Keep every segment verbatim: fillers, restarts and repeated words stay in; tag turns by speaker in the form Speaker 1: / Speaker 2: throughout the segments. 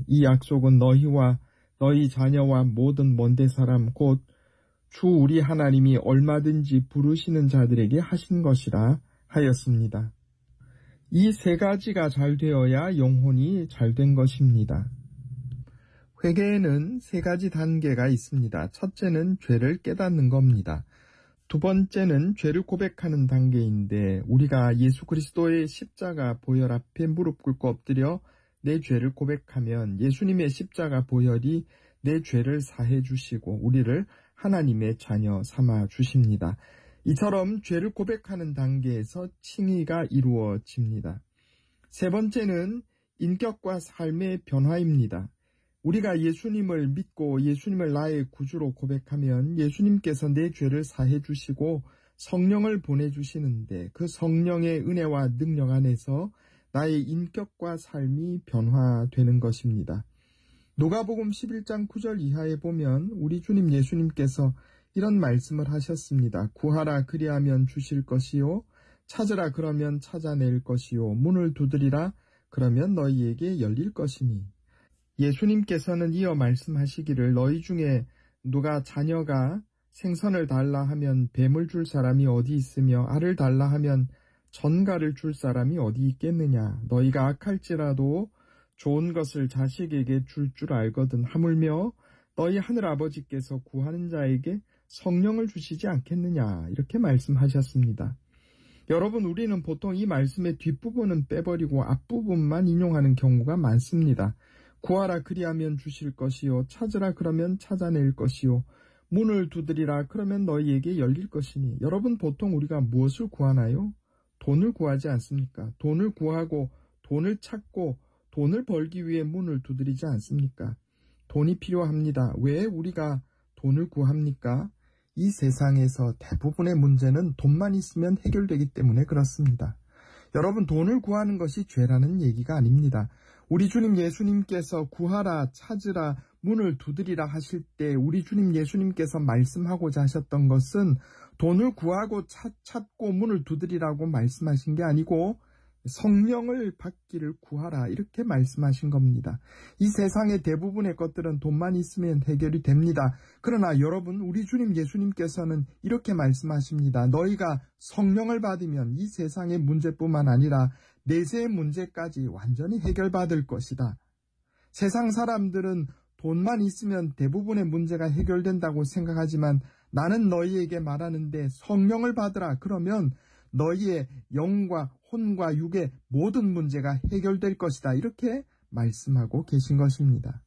Speaker 1: 이 약속은 너희와 너희 자녀와 모든 먼데 사람 곧 주 우리 하나님이 얼마든지 부르시는 자들에게 하신 것이라 하였습니다. 이 세 가지가 잘 되어야 영혼이 잘된 것입니다. 회개에는 세 가지 단계가 있습니다. 첫째는 죄를 깨닫는 겁니다. 두 번째는 죄를 고백하는 단계인데 우리가 예수 그리스도의 십자가 보혈 앞에 무릎 꿇고 엎드려 내 죄를 고백하면 예수님의 십자가 보혈이 내 죄를 사해 주시고 우리를 하나님의 자녀 삼아 주십니다. 이처럼 죄를 고백하는 단계에서 칭의가 이루어집니다. 세 번째는 인격과 삶의 변화입니다. 우리가 예수님을 믿고 예수님을 나의 구주로 고백하면 예수님께서 내 죄를 사해 주시고 성령을 보내주시는데 그 성령의 은혜와 능력 안에서 나의 인격과 삶이 변화되는 것입니다. 누가복음 십일 장 구 절 이하에 보면 우리 주님 예수님께서 이런 말씀을 하셨습니다. 구하라 그리하면 주실 것이요 찾으라 그러면 찾아낼 것이요 문을 두드리라 그러면 너희에게 열릴 것이니. 예수님께서는 이어 말씀하시기를 너희 중에 누가 자녀가 생선을 달라 하면 뱀을 줄 사람이 어디 있으며 알을 달라 하면 전갈을 줄 사람이 어디 있겠느냐. 너희가 악할지라도 좋은 것을 자식에게 줄 줄 알거든 하물며 너희 하늘아버지께서 구하는 자에게 성령을 주시지 않겠느냐. 이렇게 말씀하셨습니다. 여러분, 우리는 보통 이 말씀의 뒷부분은 빼버리고 앞부분만 인용하는 경우가 많습니다. 구하라 그리하면 주실 것이요 찾으라 그러면 찾아낼 것이요 문을 두드리라 그러면 너희에게 열릴 것이니. 여러분, 보통 우리가 무엇을 구하나요? 돈을 구하지 않습니까? 돈을 구하고 돈을 찾고 돈을 벌기 위해 문을 두드리지 않습니까? 돈이 필요합니다. 왜 우리가 돈을 구합니까? 이 세상에서 대부분의 문제는 돈만 있으면 해결되기 때문에 그렇습니다. 여러분, 돈을 구하는 것이 죄라는 얘기가 아닙니다. 우리 주님 예수님께서 구하라, 찾으라, 문을 두드리라 하실 때 우리 주님 예수님께서 말씀하고자 하셨던 것은 돈을 구하고 찾, 찾고 문을 두드리라고 말씀하신 게 아니고 성령을 받기를 구하라 이렇게 말씀하신 겁니다. 이 세상의 대부분의 것들은 돈만 있으면 해결이 됩니다. 그러나 여러분, 우리 주님 예수님께서는 이렇게 말씀하십니다. 너희가 성령을 받으면 이 세상의 문제뿐만 아니라 내세의 문제까지 완전히 해결받을 것이다. 세상 사람들은 돈만 있으면 대부분의 문제가 해결된다고 생각하지만 나는 너희에게 말하는데 성령을 받으라. 그러면 너희의 영과 혼과 육의 모든 문제가 해결될 것이다. 이렇게 말씀하고 계신 것입니다.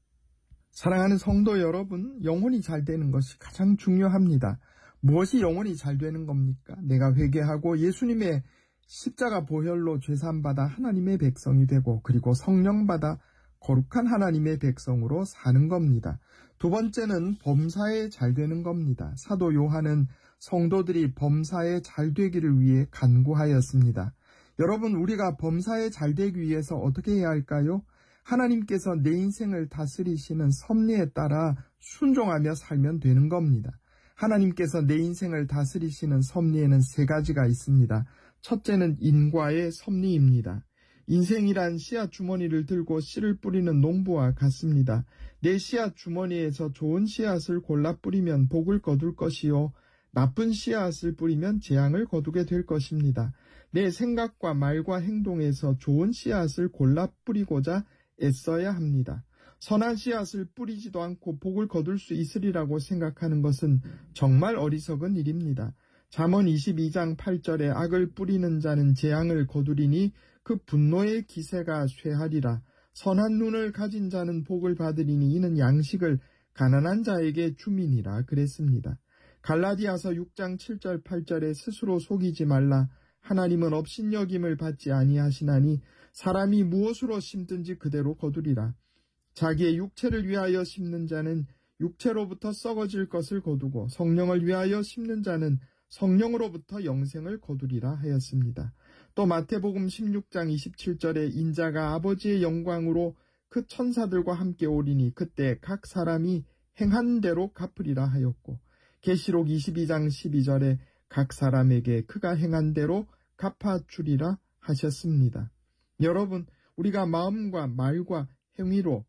Speaker 1: 사랑하는 성도 여러분, 영혼이 잘 되는 것이 가장 중요합니다. 무엇이 영혼이 잘 되는 겁니까? 내가 회개하고 예수님의 십자가 보혈로 죄사함받아 하나님의 백성이 되고 그리고 성령받아 거룩한 하나님의 백성으로 사는 겁니다. 두 번째는 범사에 잘 되는 겁니다. 사도 요한은 성도들이 범사에 잘 되기를 위해 간구하였습니다. 여러분, 우리가 범사에 잘 되기 위해서 어떻게 해야 할까요? 하나님께서 내 인생을 다스리시는 섭리에 따라 순종하며 살면 되는 겁니다. 하나님께서 내 인생을 다스리시는 섭리에는 세 가지가 있습니다. 첫째는 인과의 섭리입니다. 인생이란 씨앗 주머니를 들고 씨를 뿌리는 농부와 같습니다. 내 씨앗 주머니에서 좋은 씨앗을 골라 뿌리면 복을 거둘 것이요 나쁜 씨앗을 뿌리면 재앙을 거두게 될 것입니다. 내 생각과 말과 행동에서 좋은 씨앗을 골라 뿌리고자 애써야 합니다. 선한 씨앗을 뿌리지도 않고 복을 거둘 수 있으리라고 생각하는 것은 정말 어리석은 일입니다. 잠언 이십이 장 팔 절에 악을 뿌리는 자는 재앙을 거두리니 그 분노의 기세가 쇠하리라. 선한 눈을 가진 자는 복을 받으리니 이는 양식을 가난한 자에게 주민이라 그랬습니다. 갈라디아서 육 장 칠 절 팔 절에 스스로 속이지 말라. 하나님은 업신여김을 받지 아니하시나니 사람이 무엇으로 심든지 그대로 거두리라. 자기의 육체를 위하여 심는 자는 육체로부터 썩어질 것을 거두고 성령을 위하여 심는 자는 성령으로부터 영생을 거두리라 하였습니다. 또 마태복음 십육 장 이십칠 절에 인자가 아버지의 영광으로 그 천사들과 함께 오리니 그때 각 사람이 행한 대로 갚으리라 하였고 계시록 이십이 장 십이 절에 각 사람에게 그가 행한 대로 갚아주리라 하셨습니다. 여러분, 우리가 마음과 말과 행위로